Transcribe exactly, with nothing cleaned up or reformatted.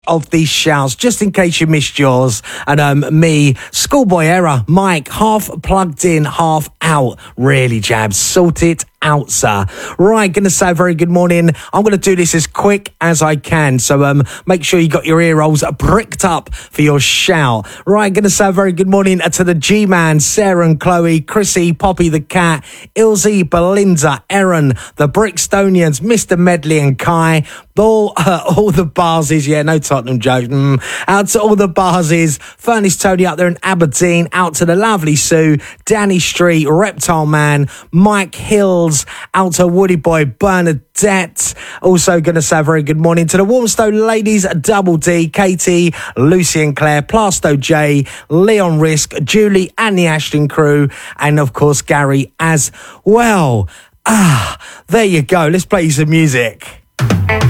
of these shouts, just in case you missed yours. And um, me, schoolboy error, Mike, half plugged in, half out. Really, Jabs, sort it out, sir. Right, gonna say a very good morning. I'm gonna do this as quick as I can, so um, make sure you got your ear rolls bricked up for your shout. Right, gonna say a very good morning to the G-Man, Sarah and Chloe, Chrissy, Poppy the cat, Ilzy, Belinda, Erin, the Brickstonians, Mister Medley and Kai, all, uh, all the Barses, yeah, no Tottenham jokes, mm. Out to all the Barses, Furnace Tony up there in Aberdeen, out to the lovely Sue, Danny Street, Reptile Man, Mike Hills, out to Woody Boy, Bernadette. Also going to say a very good morning to the Warmstone ladies, Double D, Katie, Lucy and Claire, Plasto J, Leon Risk, Julie and the Ashton crew, and of course Gary as well. Ah, there you go. Let's play you some music.